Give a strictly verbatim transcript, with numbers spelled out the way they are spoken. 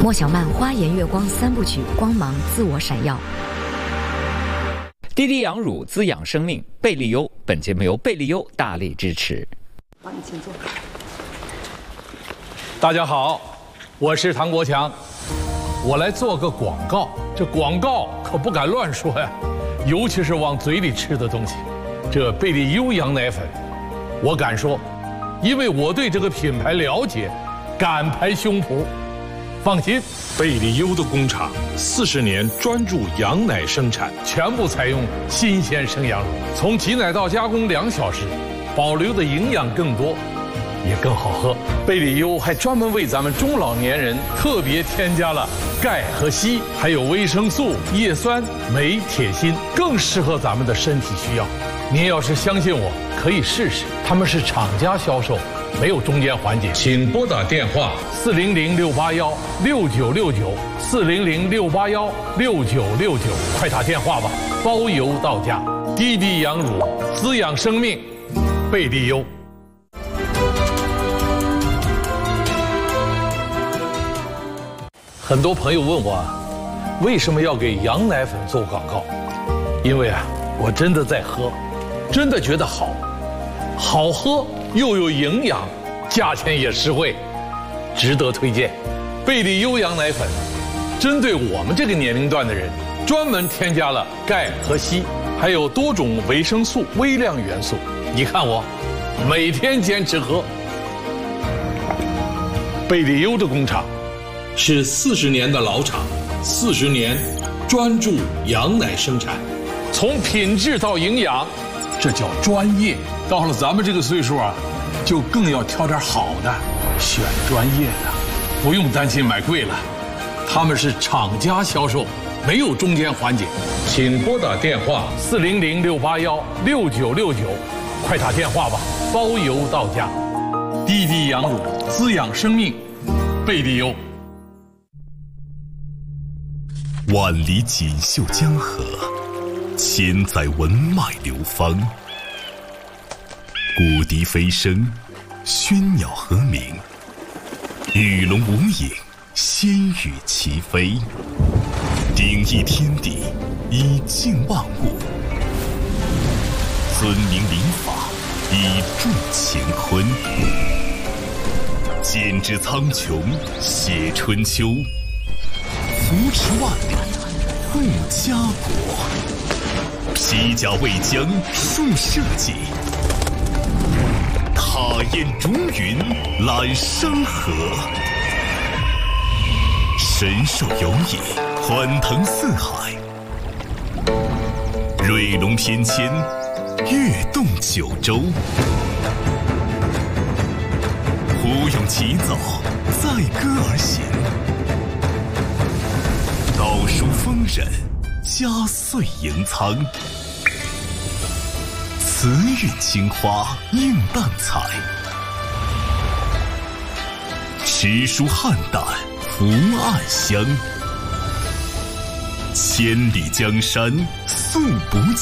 莫小曼花颜月光三部曲，光芒自我闪耀。 滴滴羊乳滋养生命，贝利优。本节目由贝利优大力支持。 好，你请坐。 大家好，我是唐国强，我来做个广告。这广告可不敢乱说呀，尤其是往嘴里吃的东西。这贝利优羊奶粉，我敢说，因为我对这个品牌了解，敢拍胸脯。放心， 贝利优的工厂四十年专注羊奶生产， 全部采用新鲜生羊乳，从挤奶到加工两小时，保留的营养更多，也更好喝。贝利优还专门为咱们中老年人特别添加了钙和硒，还有维生素、叶酸、镁、铁、锌，更适合咱们的身体需要。您要是相信我，可以试试。他们是厂家销售，没有中间环节。 请拨打电话四零零六八幺六九六九四零零六八幺六九六九，快打电话吧，包邮到家。滴滴羊乳滋养生命，贝利优。很多朋友问我啊，为什么要给羊奶粉做广告？因为啊，我真的在喝，真的觉得好，好喝又有营养，价钱也实惠，值得推荐。贝利优羊奶粉针对我们这个年龄段的人，专门添加了钙和硒，还有多种维生素、微量元素。你看我，每天坚持喝。贝利优的工厂是四十年的老厂，四十年专注羊奶生产， 从品质到营养，这叫专业。到了咱们这个岁数啊，就更要挑点好的，选专业的，不用担心买贵了。他们是厂家销售，没有中间环节。 请拨打电话四零零六八幺六九六九，快打电话吧，包邮到家。滴滴羊乳滋养生命，贝利优。 万里锦绣江河，千载文脉流芳。古笛飞声，喧鸟和鸣，鱼龙无影，仙羽齐飞。鼎益天地，以静万物；尊明临法，以助乾坤。剪纸苍穹，写春秋；扶持万里，护家国。披甲为将，树社稷；踏烟逐云，揽山河。神兽游弋，欢腾四海；瑞龙翩跹，跃动九州。胡勇齐走，载歌而行；道书丰稔，家岁盈仓。慈韵青花映淡彩，诗书汉淡福暗香。千里江山素不尽。